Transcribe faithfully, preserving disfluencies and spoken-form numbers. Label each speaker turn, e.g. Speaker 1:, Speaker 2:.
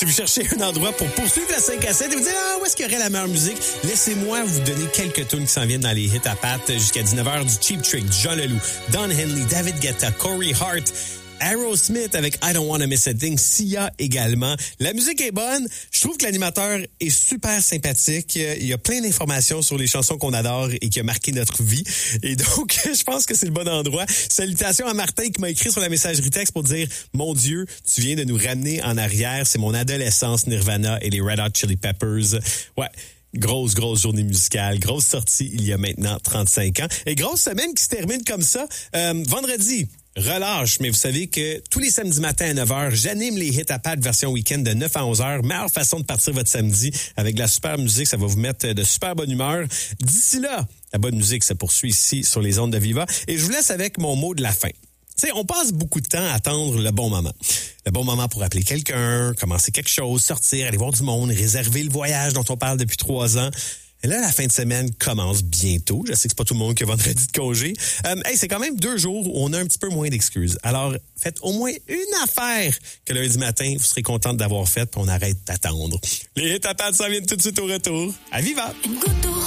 Speaker 1: Si vous cherchez un endroit pour poursuivre la cinq à sept et vous dire ah, où est-ce qu'il y aurait la meilleure musique, laissez-moi vous donner quelques tunes qui s'en viennent dans les hits à pattes jusqu'à dix-neuf heures du Cheap Trick, John Leloup, Don Henley, David Guetta, Corey Hart, Aerosmith avec I Don't Wanna Miss a Thing, Sia également. La musique est bonne. Je trouve que l'animateur est super sympathique. Il y a plein d'informations sur les chansons qu'on adore et qui a marqué notre vie. Et donc, je pense que c'est le bon endroit. Salutations à Martin qui m'a écrit sur la messagerie texte pour dire « Mon Dieu, tu viens de nous ramener en arrière. C'est mon adolescence, Nirvana et les Red Hot Chili Peppers. » Ouais. Grosse, grosse journée musicale. Grosse sortie il y a maintenant trente-cinq ans. Et grosse semaine qui se termine comme ça. Euh, vendredi, relâche. Mais vous savez que tous les samedis matins à neuf heures, j'anime les hits à pattes version week-end de neuf à onze heures. Meilleure façon de partir votre samedi avec de la super musique. Ça va vous mettre de super bonne humeur. D'ici là, la bonne musique se poursuit ici sur les ondes de Viva. Et je vous laisse avec mon mot de la fin. Tu sais, on passe beaucoup de temps à attendre le bon moment. Le bon moment pour appeler quelqu'un, commencer quelque chose, sortir, aller voir du monde, réserver le voyage dont on parle depuis trois ans. Et là, la fin de semaine commence bientôt. Je sais que c'est pas tout le monde qui a vendredi de congé. Euh, hey, c'est quand même deux jours où on a un petit peu moins d'excuses. Alors, faites au moins une affaire que lundi matin, vous serez contente d'avoir faite, puis on arrête d'attendre. Les hits à pattes s'en viennent tout de suite au retour. À Viva!